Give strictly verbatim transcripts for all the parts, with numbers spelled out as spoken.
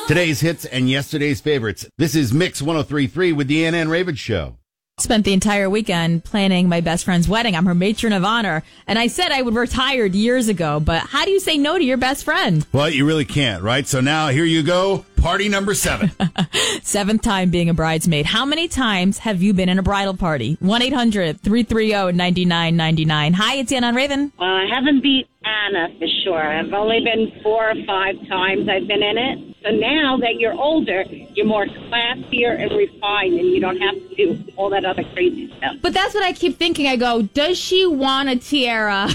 Today's hits and yesterday's favorites. This is Mix one oh three point three with the Ann Ann Ravens Show. Spent the entire weekend planning my best friend's wedding. I'm her matron of honor. And I said I would retired years ago, but how do you say no to your best friend? Well, you really can't, right? So now here you go. Party number seven. Seventh time being a bridesmaid. How many times have you been in a bridal party? one eight hundred three three zero nine nine nine nine. Hi, it's Ann on Raven. Well, I haven't beat Anna for sure. I've only been four or five times I've been in it. So now that you're older, you're more classier and refined, and you don't have to do all that other crazy stuff. But that's what I keep thinking. I go, does she want a tiara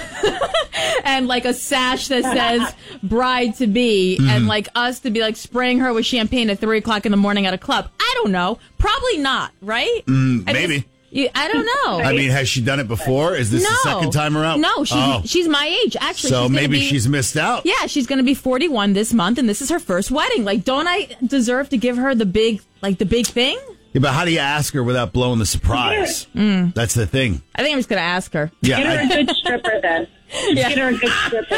and like a sash that says bride to be, mm. and like us to be like spraying her with champagne at three o'clock in the morning at a club? I don't know. Probably not, right? Mm, I maybe. Just, you, I don't know. I mean, has she done it before? Is this no. the second time around? No, she's, oh. she's my age, actually. So she's maybe be, she's missed out. Yeah, she's going to be forty-one this month, and this is her first wedding. Like, don't I deserve to give her the big, like, the big thing? Yeah, but how do you ask her without blowing the surprise? Mm. That's the thing. I think I'm just going to ask her. Yeah, Get her I, a good stripper, then. Yeah. Get her a good stripper.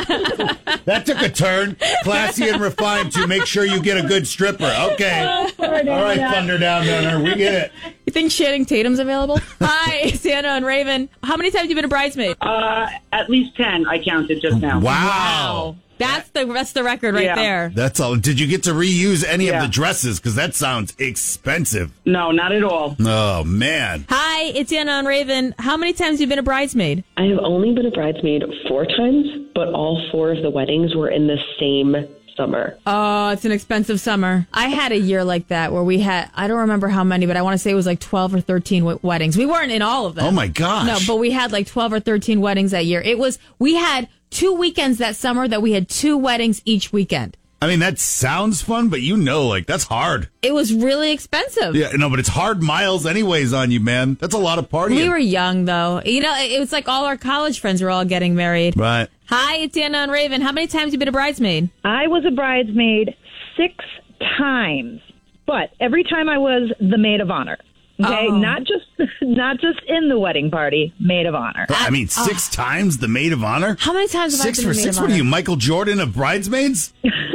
That took a turn. Classy and refined to make sure you get a good stripper. Okay. Oh, All right, Thunder Down Runner. We get it. You think Channing Tatum's available? Hi, it's Anna and Raven. How many times have you been a bridesmaid? Uh, at least ten, I counted just now. Wow. Wow. That's the that's the record right Yeah. there. That's all. Did you get to reuse any Yeah. of the dresses? Because that sounds expensive. No, not at all. Oh, man. Hi, it's Anna and Raven. How many times have you been a bridesmaid? I have only been a bridesmaid four times, but all four of the weddings were in the same summer. Oh, it's an expensive summer. I had a year like that where we had, I don't remember how many, but I want to say it was like twelve or thirteen w- weddings. We weren't in all of them. Oh, my gosh. No, but we had like twelve or thirteen weddings that year. It was, we had two weekends that summer that we had two weddings each weekend. I mean, that sounds fun, but you know, like, that's hard. It was really expensive. Yeah, no, but it's hard miles anyways on you, man. That's a lot of partying. We were young, though. You know, it was like all our college friends were all getting married. Right. Hi, it's Anna and Raven. How many times have you been a bridesmaid? I was a bridesmaid six times, but every time I was the maid of honor. Okay, Oh. not just not just in the wedding party, maid of honor. I mean, six times the maid of honor? How many times have Six I been for a maid six? of What are honor? you, Michael Jordan of bridesmaids?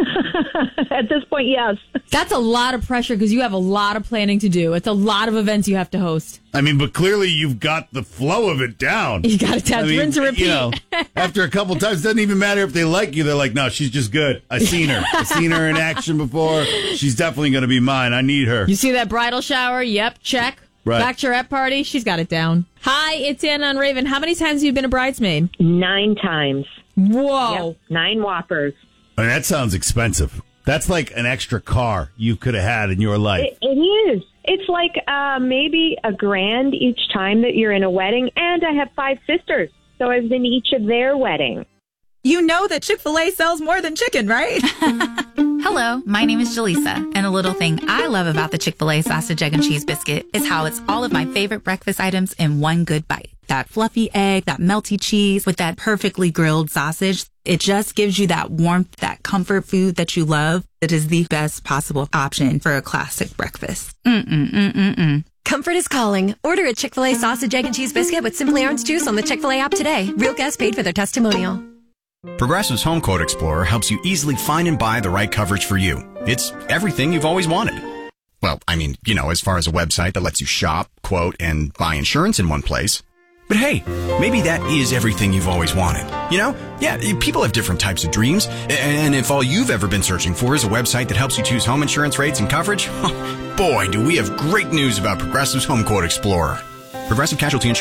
At this point, yes. That's a lot of pressure because you have a lot of planning to do. It's a lot of events you have to host. I mean, but clearly you've got the flow of it down. You got to I mean, rinse and repeat. You know, after a couple times, it doesn't even matter if they like you. They're like, no, she's just good. I've seen her. I've seen her in action before. She's definitely going to be mine. I need her. You see that bridal shower? Yep, check. Right. Bachelorette party? She's got it down. Hi, it's Anna and Raven. How many times have you been a bridesmaid? Nine times. Whoa. Yep, nine whoppers. I mean, that sounds expensive. That's like an extra car you could have had in your life. It, it is. It's like uh, maybe a grand each time that you're in a wedding. And I have five sisters, so I've been to each of their weddings. You know that Chick-fil-A sells more than chicken, right? Hello, my name is Jaleesa, and a little thing I love about the Chick-fil-A sausage, egg, and cheese biscuit is how it's all of my favorite breakfast items in one good bite. That fluffy egg, that melty cheese with that perfectly grilled sausage. It just gives you that warmth, that comfort food that you love. It is the best possible option for a classic breakfast. Mm-mm-mm-mm-mm. Comfort is calling. Order a Chick-fil-A sausage, egg, and cheese biscuit with Simply Orange Juice on the Chick-fil-A app today. Real guests paid for their testimonial. Progressive's Home Quote Explorer helps you easily find and buy the right coverage for you. It's everything you've always wanted. Well, I mean, you know, as far as a website that lets you shop, quote, and buy insurance in one place. But hey, maybe that is everything you've always wanted. You know? Yeah, people have different types of dreams. And if all you've ever been searching for is a website that helps you choose home insurance rates and coverage, boy, do we have great news about Progressive's Home Quote Explorer. Progressive Casualty Insurance